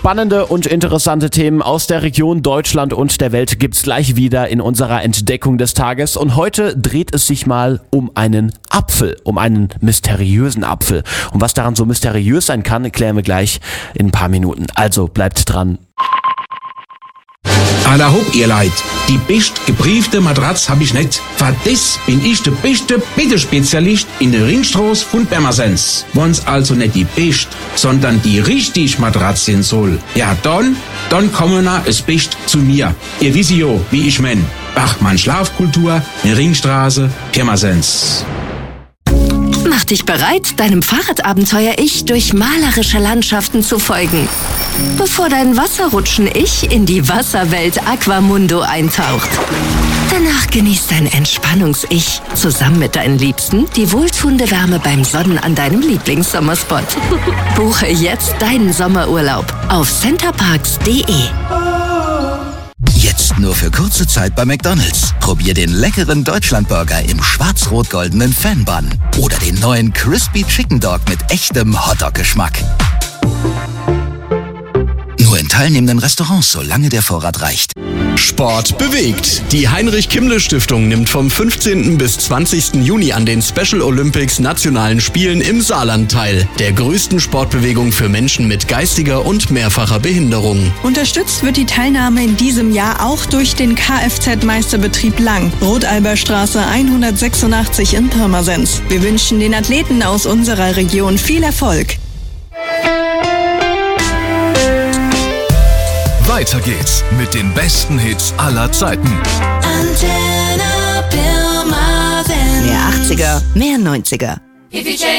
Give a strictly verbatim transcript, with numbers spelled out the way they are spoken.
Spannende und interessante Themen aus der Region, Deutschland und der Welt gibt's gleich wieder in unserer Entdeckung des Tages. Und heute dreht es sich mal um einen Apfel, um einen mysteriösen Apfel. Und was daran so mysteriös sein kann, klären wir gleich in ein paar Minuten. Also bleibt dran. Alla hopp, ihr Leid. Die best gebriefte Matratz hab ich nicht. Für das bin ich der beste Bittespezialist in der Ringstraße von Pirmasens. Wenn's also nicht die best, sondern die richtig Matratz sein soll, ja dann, dann kommen na es best zu mir. Ihr wisst ja, wie ich mein. Bachmann Schlafkultur, in Ringstraße, Pirmasens. Mach dich bereit, deinem Fahrradabenteuer-Ich durch malerische Landschaften zu folgen, bevor dein Wasserrutschen-Ich in die Wasserwelt Aquamundo eintaucht. Danach genießt dein Entspannungs-Ich zusammen mit deinen Liebsten die wohltuende Wärme beim Sonnen an deinem Lieblingssommerspot. Buche jetzt deinen Sommerurlaub auf centerparks punkt de. Jetzt nur für kurze Zeit bei McDonald's. Probier den leckeren Deutschlandburger im schwarz-rot-goldenen Fan-Bun oder den neuen Crispy Chicken Dog mit echtem Hotdog-Geschmack. Nur in teilnehmenden Restaurants, solange der Vorrat reicht. Sport bewegt. Die Heinrich-Kimmle-Stiftung nimmt vom fünfzehnten bis zwanzigsten Juni an den Special Olympics Nationalen Spielen im Saarland teil, der größten Sportbewegung für Menschen mit geistiger und mehrfacher Behinderung. Unterstützt wird die Teilnahme in diesem Jahr auch durch den Kfz-Meisterbetrieb Lang, Rodalberstraße hundertsechsundachtzig in Pirmasens. Wir wünschen den Athleten aus unserer Region viel Erfolg. Weiter geht's mit den besten Hits aller Zeiten. Mehr achtziger, mehr neunziger.